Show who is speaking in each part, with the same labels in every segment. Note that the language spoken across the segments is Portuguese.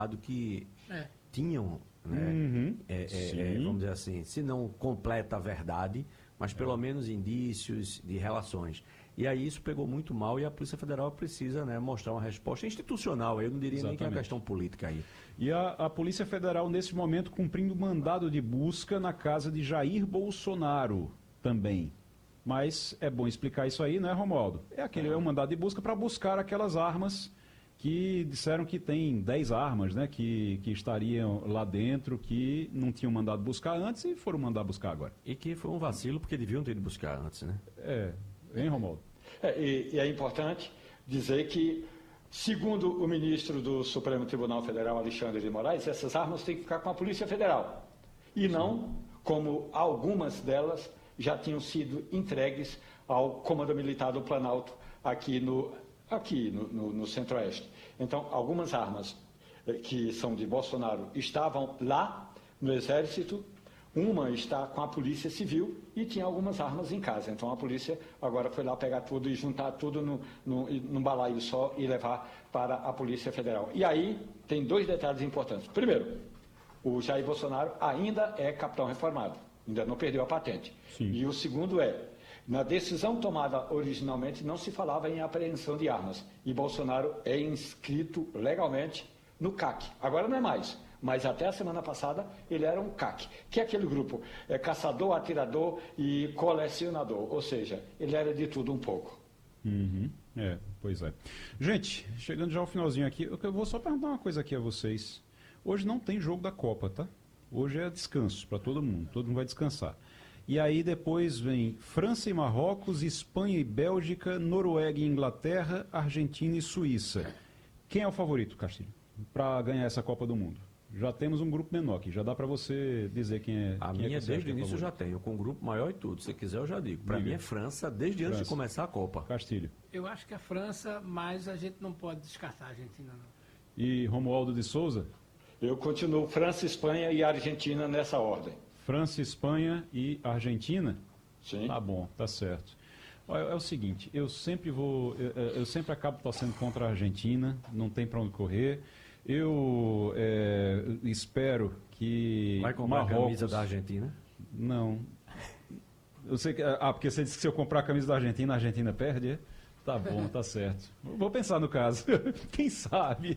Speaker 1: que tinham, né, vamos dizer assim, se não completa a verdade, mas pelo menos indícios de relações. E aí isso pegou muito mal e a Polícia Federal precisa, né, mostrar uma resposta institucional, eu não diria nem que é uma questão política aí.
Speaker 2: E a Polícia Federal, nesse momento, cumprindo mandado de busca na casa de Jair Bolsonaro também. Mas é bom explicar isso aí, né, Romualdo? É um mandado de busca para buscar aquelas armas que disseram que tem 10 armas, né, que estariam lá dentro, que não tinham mandado buscar antes e foram mandar buscar agora.
Speaker 1: E que foi um vacilo, porque deviam ter ido buscar antes, né?
Speaker 2: Hein, Romualdo?
Speaker 3: E é importante dizer que, segundo o ministro do Supremo Tribunal Federal, Alexandre de Moraes, essas armas têm que ficar com a Polícia Federal. E não, como algumas delas já tinham sido entregues ao Comando Militar do Planalto aqui no Centro-Oeste. Então, algumas armas que são de Bolsonaro estavam lá no Exército, uma está com a Polícia Civil e tinha algumas armas em casa. Então, a polícia agora foi lá pegar tudo e juntar tudo num balaio só e levar para a Polícia Federal. E aí tem 2 detalhes importantes. Primeiro, o Jair Bolsonaro ainda é capitão reformado, ainda não perdeu a patente.
Speaker 2: Sim.
Speaker 3: E o segundo na decisão tomada originalmente não se falava em apreensão de armas. E Bolsonaro é inscrito legalmente no CAC. Agora não é mais, mas até a semana passada ele era um CAC, que é aquele grupo caçador, atirador e colecionador. Ou seja, ele era de tudo um pouco.
Speaker 2: Pois é. Gente, chegando já ao finalzinho aqui, eu vou só perguntar uma coisa aqui a vocês. Hoje não tem jogo da Copa, tá? Hoje é descanso para todo mundo vai descansar. E aí depois vem França e Marrocos, Espanha e Bélgica, Noruega e Inglaterra, Argentina e Suíça. Quem é o favorito, Castilho, para ganhar essa Copa do Mundo? Já temos um grupo menor aqui, já dá para você dizer quem é.
Speaker 1: A minha desde o início eu já tenho, com um grupo maior e tudo. Se quiser eu já digo. Para mim é França, desde antes de começar a Copa.
Speaker 2: Castilho.
Speaker 4: Eu acho que é França, mas a gente não pode descartar a Argentina, não.
Speaker 2: E Romualdo de Souza?
Speaker 3: Eu continuo França, Espanha e Argentina nessa ordem.
Speaker 2: França, Espanha e Argentina?
Speaker 3: Sim.
Speaker 2: Tá bom, tá certo. Olha, é o seguinte, eu sempre acabo torcendo contra a Argentina, não tem para onde correr. Eu espero que
Speaker 1: vai comprar a camisa da Argentina?
Speaker 2: Não. Eu sei que, porque você disse que se eu comprar a camisa da Argentina, a Argentina perde, é? Tá bom, tá certo. Vou pensar no caso. Quem sabe?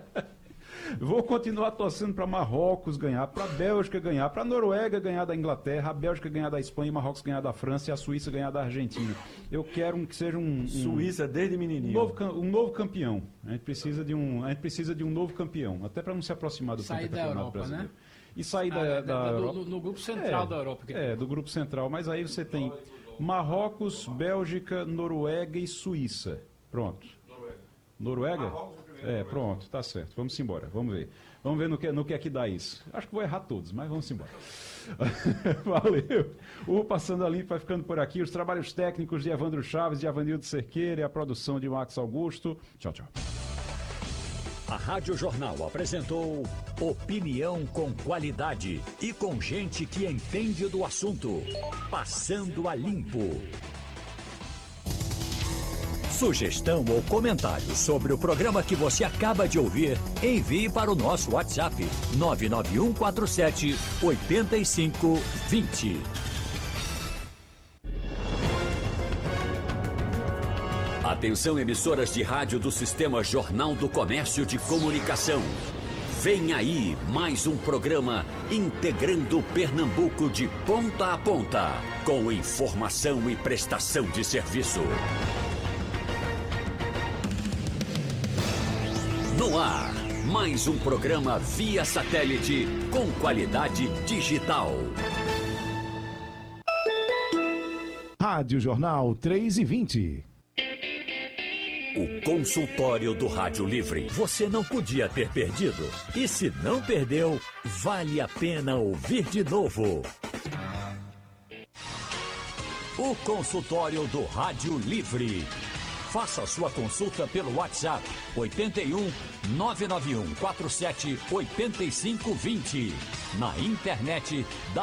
Speaker 2: Vou continuar torcendo para Marrocos ganhar, para a Bélgica ganhar, para a Noruega ganhar da Inglaterra, a Bélgica ganhar da Espanha, Marrocos ganhar da França e a Suíça ganhar da Argentina. Eu quero que seja
Speaker 1: Suíça desde menininho.
Speaker 2: Um novo campeão. A gente precisa de um novo campeão, até para não se aproximar do campeonato brasileiro.
Speaker 4: Né?
Speaker 2: E sair da Europa.
Speaker 4: No grupo central da Europa.
Speaker 2: Do grupo central. Mas aí você tem Marrocos, Bélgica, Noruega e Suíça. Pronto. Noruega? Pronto, tá certo. Vamos embora, vamos ver. Vamos ver no que é que dá isso. Acho que vou errar todos, mas vamos embora. Valeu. O Passando a Limpo vai ficando por aqui. Os trabalhos técnicos de Evandro Chaves, de Avanildo Cerqueira e a produção de Max Augusto. Tchau, tchau.
Speaker 5: A Rádio Jornal apresentou opinião com qualidade e com gente que entende do assunto. Passando a Limpo. Sugestão ou comentário sobre o programa que você acaba de ouvir, envie para o nosso WhatsApp 99147-8520. Atenção, emissoras de rádio do Sistema Jornal do Comércio de Comunicação. Vem aí mais um programa integrando Pernambuco de ponta a ponta, com informação e prestação de serviço. No ar, mais um programa via satélite com qualidade digital.
Speaker 6: Rádio Jornal 3:20.
Speaker 5: O consultório do Rádio Livre. Você não podia ter perdido. E se não perdeu, vale a pena ouvir de novo. O consultório do Rádio Livre. Faça sua consulta pelo WhatsApp 81 991 47 8520. Na internet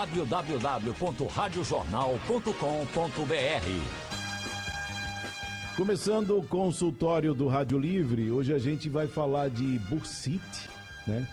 Speaker 5: www.radiojornal.com.br.
Speaker 6: Começando o consultório do Rádio Livre, hoje a gente vai falar de bursite, né?